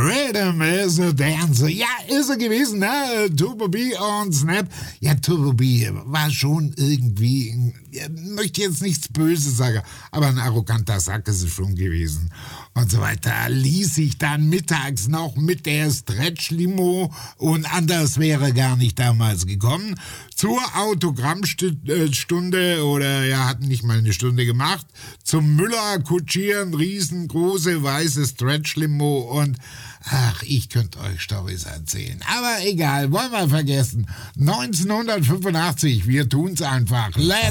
Rhythm is a Dance. Ja, ist er gewesen, ne? Turbo B und Snap. Ja, Turbo B war schon irgendwie, ich möchte jetzt nichts Böses sagen, aber ein arroganter Sack ist es schon gewesen. Und so weiter. Ließ sich dann mittags noch mit der Stretch-Limo und anders wäre gar nicht damals gekommen. Zur Autogrammstunde oder ja, hatten nicht mal eine Stunde gemacht. Zum Müller kutschieren, riesengroße weiße Stretch-Limo und ach, ich könnte euch Storys erzählen. Aber egal, wollen wir vergessen. 1985, wir tun's einfach. Let's